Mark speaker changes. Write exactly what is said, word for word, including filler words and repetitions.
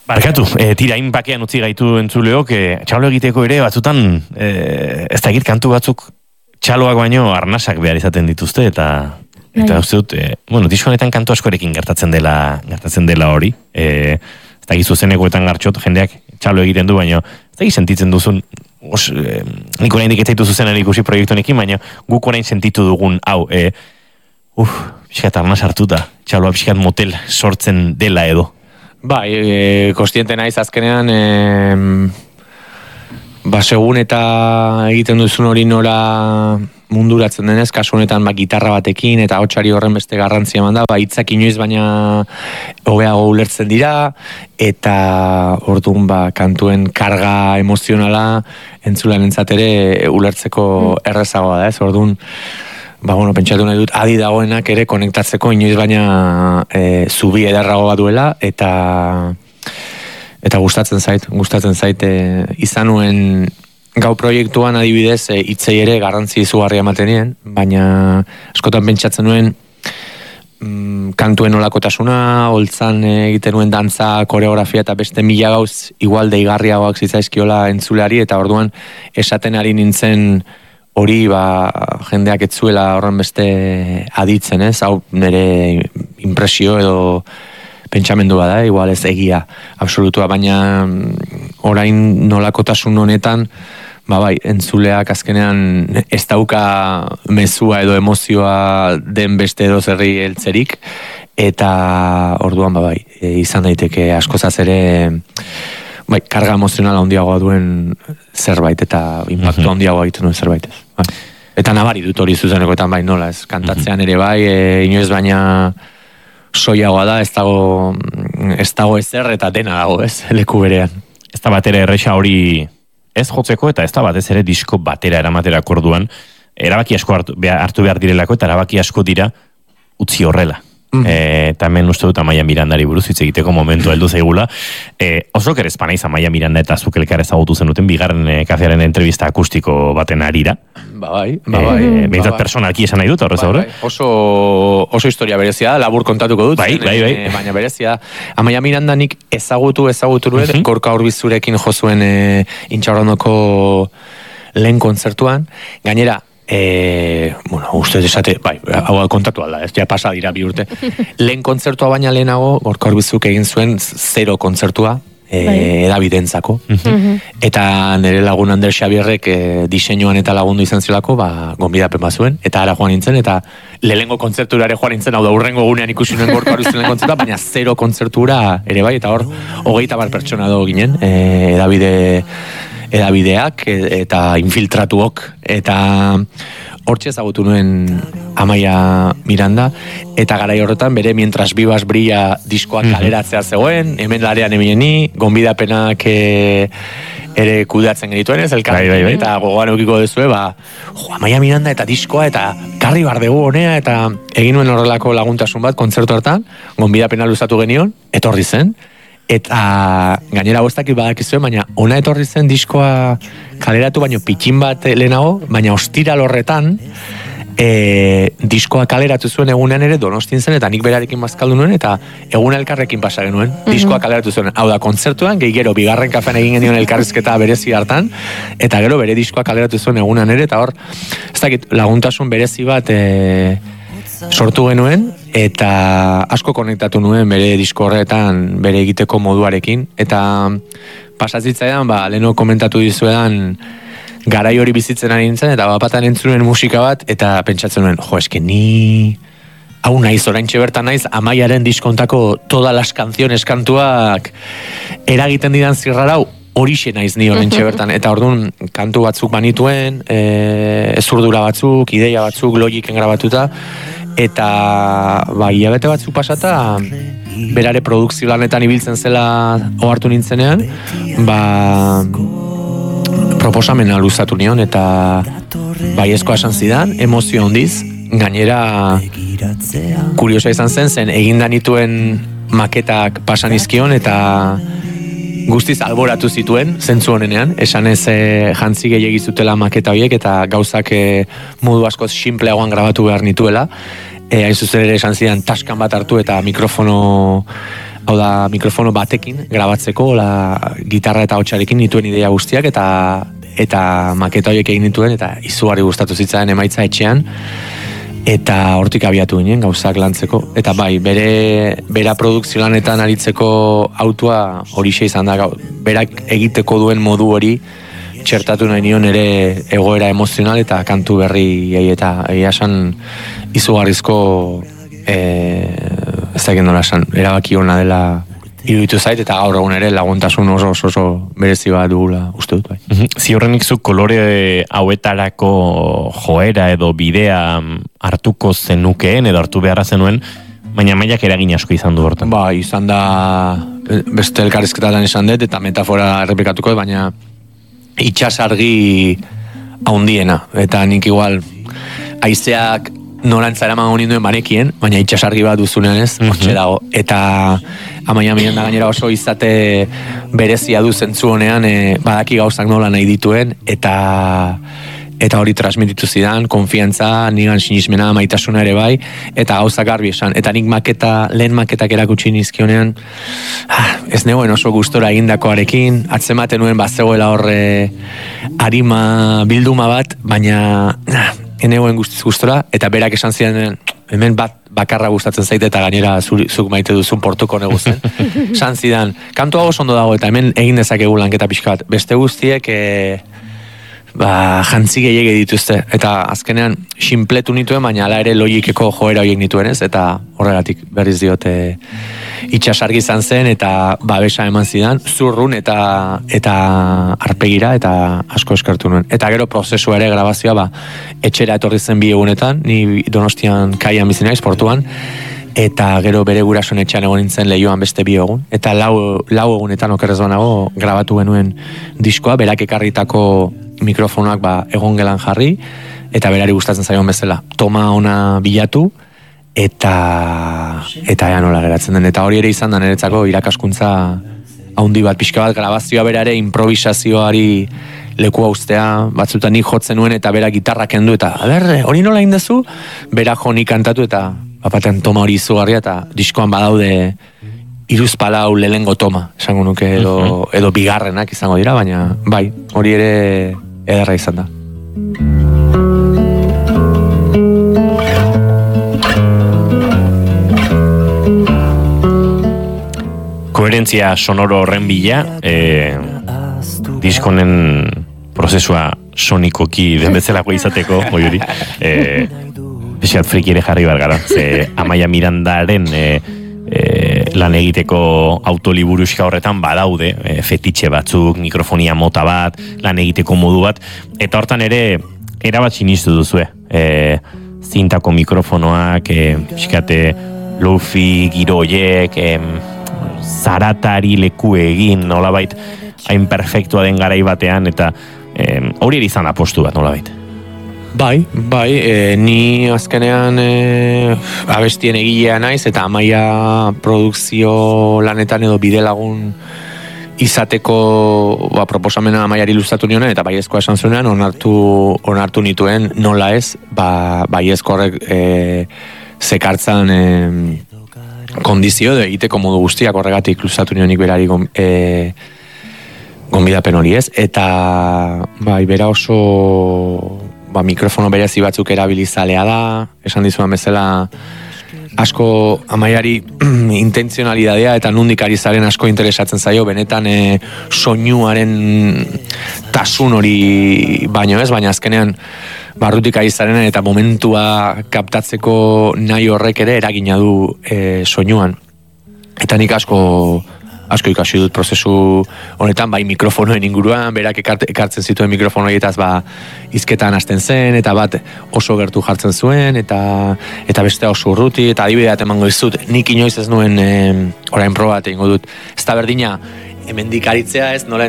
Speaker 1: Barkatu, e, tirain bakean utzi gaitu entzuleok, e, txalo egiteko ere batzutan, e, ez da egit kantu batzuk txaloak baino arnasak behar izaten dituzte, eta eta uste dut, e, bueno, disko honetan kantu askorekin gertatzen dela gertatzen dela hori, e, ez da egit zuzenekoetan gartxot, jendeak txalo egiten du, baino ez da egit sentitzen duzun, os, e, nik orain diketzaitu zuzenan ikusi proiektunekin, baino guk orain sentitu dugun, hau, e, uf, pixkat arnas hartuta, txaloa pixkat motel sortzen dela edo.
Speaker 2: Bai, e, kostiente naiz azkenean, e, ba, segun eta egiten duzun hori nora munduratzen denez, kasu honetan ba, gitarra batekin eta hotsari horren beste garrantzia eman da, ba, hitzak inoiz baina hobeago ulertzen dira, eta orduan ba, kantuen karga emozionala entzulanentzat ere ulertzeko errezagoa da, ez? Orduan, ba, bueno, pentsatu nahi dut, adi dagoenak ere konektatzeko inoiz baina e, zubi edarrago bat duela, eta eta gustatzen zait, gustatzen zait e, izan nuen gau proiektuan adibidez e, hitzei ere garrantzi izugarria ematen nien, baina askotan pentsatzen nuen mm, kantuen olakotasuna, holtzan egiten nuen dantza, koreografia eta beste mila gauz igual deigarriagoak zitzaizkiola entzuleari, eta orduan esaten ari nintzen hori ba, jendeak ez zuela horren beste aditzen, ez? Hau nire impresio edo pentsamendua da, igual ez egia absolutua, baina orain nolakotasun honetan, ba bai, entzuleak azkenean ez dauka mezua edo emozioa den beste edo zerri heltzerik, eta orduan ba bai, izan daiteke askozaz ere bai, karga emozionala handiagoa duen zerbait, eta impactu handiagoa egiten duen zerbait. Bai. Eta nabari dut hori zuzenekoetan bai nola, ez kantatzean ere bai, e, inoiz baina soiagoa da, ez dago, ez dago ezer eta dena dago, ez, leku berean.
Speaker 1: Ez da batera erresa hori ez jotzeko, eta ez da batez ere disko batera eramaterako orduan, erabaki asko hartu, hartu behar direlako, eta erabaki asko dira utzi horrela. Mm. E, eta hemen uste dut Amaia Mirandari buruz hitz egiteko momentu heldu zaigula. E, oso kerez panaiz Amaia Miranda eta zuk elkar ezagutu zenuten bigarren e, kafearen entrevista akustiko baten arira.
Speaker 2: Ba bai, ba bai.
Speaker 1: E, Bintzat ba, personalki esan nahi dut, horrez aurre?
Speaker 2: Bai, bai. Oso, oso historia berezia, labur kontatuko dut.
Speaker 1: Bai, bai, bai.
Speaker 2: E, baina berezia, Amaia Miranda nik ezagutu, ezagutu nuen, uh-huh. Gorka Urbizurekin jozuen e, Intxaurrondoko lehen kontzertuan. Gainera, E, bueno, uste desate, bai, hau kontatu alda, ez ja pasa dira bi urte. Lehen kontzertua baina lehenago, Gorka Urbizuk egin zuen zero kontzertua, e, edabidentzako. Uh-huh. Eta nire lagun Ander Xabierrek e, diseinuan eta lagundu izan zilako, ba, gonbidapen bazuen, eta ara joan nintzen, eta lehenengo kontzertura ere joan nintzen, hau da, urrengo gunean ikusi nuen Gorka Urbizuk lehen kontzertua, baina zero kontzertura ere bai, eta hor, hogeita bar pertsona do ginen, e, edabide... edabideak eta infiltratuok, eta hortxe ezagutu nuen Amaia Miranda, eta garai horretan bere Mientras Vivas Brilla diskoak kaleratzea zegoen, hemen larean emineni, gonbidapenak e, ere kudeatzen genituen ez, elkarri, bai, bai, bai. Eta gogoan eukiko dezue, ba, jo, Amaia Miranda eta diskoa, eta karri bardegu honea, eta egin nuen horrelako laguntasun bat kontzertu hartan, gonbidapena luzatu genion, etorri zen, eta gainera hoztakit badakizue, baina ona etorri zen diskoa kaleratu, baino pitxin bat lehenago, baina ostiral horretan e, diskoa kaleratu zuen egunean ere Donostin zen, eta nik berarekin bazkaldu nuen, eta egun elkarrekin pasa genuen, diskoa kaleratu zuen. Hau da, kontzertuan, gehi gero, bigarren kafean egin genion elkarrizketa berezi hartan, eta gero bere diskoa kaleratu zuen egunean ere, eta hor, ez dakit, laguntasun berezi bat e, sortu genuen, eta asko konektatu nuen bere disko horretan, bere egiteko moduarekin, eta pasazitzaidan, ba, leheno komentatu dizuedan garai hori bizitzen ari nintzen, eta bapatan entzunen musika bat, eta pentsatzen nuen, jo, eske ni hau naiz, oraintxe bertan naiz, Amaiaren diskontako todas las canciones kantuak eragiten didan zirrarau, horixe naiz ni oraintxe bertan, eta orduan kantu batzuk banituen, e, ezurdura batzuk, ideia batzuk, logiken grabatuta, eta ba, hilabete batzuk pasata, berare produkzio lanetan ibiltzen zela ohartu nintzenean, ba, proposamena luzatu nion, eta baiezkoa esan zidan, emozio handiz, gainera kuriosa izan zen, zen eginda nituen maketak pasan izkion, eta guztiz alboratu zituen, zentzu honenean, esan ez e, jantzi gehiagi zutela maketa horiek, eta gauzak e, modu askoz simpleagoan grabatu behar nituela, e, hain zuzen ere esan zidan taskan bat hartu eta mikrofono hau da mikrofono batekin grabatzeko, la gitarra eta hotxarekin nituen idea guztiak, eta eta maketa horiek egin dituen, eta izugarri gustatu zitzaren emaitza etxean, eta hortik abiatu ginen gauzak lantzeko, eta bai, bere bera produkzio lanetan aritzeko autua horixe izan da, berak egiteko duen modu hori txertatu nahi nion ere egoera emozional eta kantu berri eta egia esan izugarrizko e, ez da nola esan, erabaki hona dela iruditu zait, eta gaur egun ere laguntasun oso oso, oso berezi bat dugula uste dut bai.
Speaker 1: Ziurrenik zu kolore hauetarako joera edo bidea hartuko zenukeen edo hartu beharra zenuen, baina mailak eragin asko izan du hortan.
Speaker 2: Ba, izan da beste elkarrizketatan esan dut, eta metafora errepikatuko, baina itxasargi haundiena, eta nik igual haizeak norantza eraman honi duen banekien, baina itxasargi bat duzunean ez, mm-hmm. hortxe dago, eta amaia miren da gainera oso izate berezia du zentzu honean, e, badaki gauzak nola nahi dituen, eta eta hori transmititu zidan, konfiantza, nigan sinismena, maitasuna ere bai, eta gauzak garbi esan, eta nik maketa, lehen maketak erakutsi nizkionean, ah, ez negoen oso gustora egindakoarekin, atzematen nuen bazegoela horre arima bilduma bat, baina ah, enegoen guztiz gustora, eta berak esan zidan, hemen bat bakarra gustatzen zaite eta gainera zuk maite duzun portuko neguzen. Esan zidan, kantu hau oso ondo dago eta hemen egin dezakegu lanketa pixka bat. Beste guztiek e, ba, jantzi gehiage dituzte, eta azkenean sinpletu nituen, baina ala ere logikeko joera horiek nituen ez, eta horregatik berriz diote itxasargi izan zen, eta babesa eman zidan, zurrun eta eta arpegira, eta asko eskertu nuen. Eta gero prozesua ere grabazioa, ba, etxera etorri zen bi egunetan, ni Donostian kaian bizi naiz, Portuan, eta gero bere gurasoen etxean egon nintzen lehioan beste bi egun, eta lau, lau egunetan okerrez banago grabatu genuen diskoa, berak ekarritako mikrofonoak ba, egon gelan jarri, eta berari gustatzen zaion bezala. Toma ona bilatu, eta eta ea nola geratzen den. Eta hori ere izan da niretzako irakaskuntza haundi bat, pixka bat grabazioa berare improvisazioari lekua ustea, batzutan nik jotzen nuen eta bera gitarra kendu, eta a ber, hori nola indezu? Bera jo nik kantatu, eta bapatean toma hori izugarria, eta diskoan badaude iruzpalau lehengo toma, esango nuke, edo, edo bigarrenak izango dira, baina bai, hori ere ederra izan da.
Speaker 1: Koherentzia sonoro horren bila, e, diskonen prozesua sonikoki den bezalako izateko, hori hori, e, pixat friki ere jarri bargara, ze Amaia Mirandaren e, e, lan egiteko autoliburuska horretan badaude, e, fetitxe batzuk, mikrofonia mota bat, lan egiteko modu bat, eta hortan ere erabat sinistu duzue, e, zintako mikrofonoak, e, pixkate lofi, giroiek, e, zaratari leku egin, nolabait, hain perfektua den garai batean, eta hori ere izan apostu bat, nolabait.
Speaker 2: Bai, bai, e, ni azkenean e, abestien egilea naiz, eta Amaia produkzio lanetan edo bidelagun izateko ba, proposamena Amaiari luzatu nionen, eta baiezkoa esan zuenean, onartu, onartu nituen nola ez, ba, baiezko horrek e, zekartzan e, kondizio de egiteko modu guztiak horregatik luzatu nionik berari e, gonbidapen hori ez, eta bai, bera oso ba, mikrofono berezi batzuk erabilizalea da, esan dizuan bezala asko Amaiari intentzionalidadea eta nundik ari zaren asko interesatzen zaio, benetan e, soinuaren tasun hori baino ez, baina azkenean barrutik ari zarenen eta momentua kaptatzeko nahi horrek ere eragina du e, soinuan. Eta nik asko asko ikasi dut prozesu honetan, bai mikrofonoen inguruan, berak ekartzen zituen mikrofono horietaz ba, izketan hasten zen, eta bat oso gertu jartzen zuen, eta eta beste oso urruti, eta adibideat emango izut, nik inoiz ez nuen e, orain proba bat egingo dut. Ez da berdina, hemendik aritzea ez, nola